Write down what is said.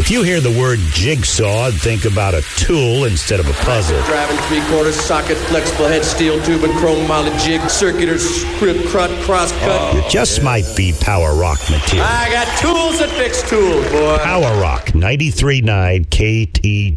If you hear the word jigsaw, think about a tool instead of a puzzle. Driving 3/4 socket, flexible head, steel tube, and chrome mounted jig, circular script, cross cut. It just might be Power Rock material. I got tools that fix tools, boy. Power Rock 93.9 KT.